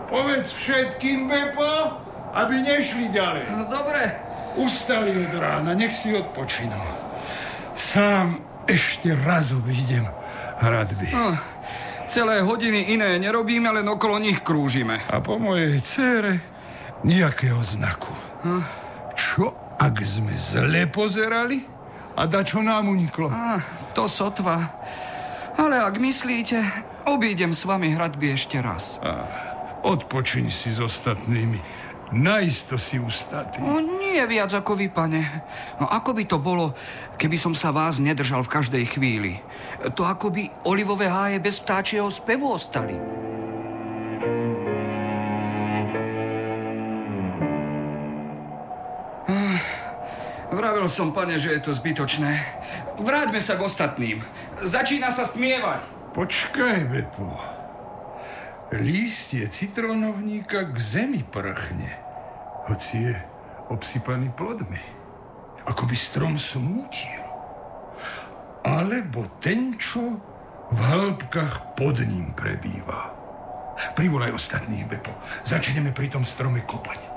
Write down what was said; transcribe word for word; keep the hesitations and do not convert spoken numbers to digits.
Povedz všetkým, Bepo, aby nešli ďalej. No, dobre. Ustali od rána, nech si odpočinú. Sám ešte raz obídem hradby. No, celé hodiny iné nerobíme, len okolo nich krúžime. A po mojej dcére nejakého znaku. Hm. Čo, ak sme zle pozerali a dačo nám uniklo? Á, to sotva. Ale ak myslíte, obídem s vami hradby ešte raz. Á, odpočiň si s ostatnými. Najisto si ustatý. No, nie viac ako vy, pane. No ako by to bolo, keby som sa vás nedržal v každej chvíli? To ako by olivové háje bez vtáčieho spevu ostali. Vravil som, pane, že je to zbytočné. Vráťme sa k ostatným. Začína sa stmievať. Počkaj, Bepo. Lístie citrónovníka k zemi prchne, hoci je obsypaný plodmi. Ako by strom smútil. Alebo ten, čo v hĺbkach pod ním prebýva. Privolaj ostatných, Bepo. Začneme pri tom strome kopať.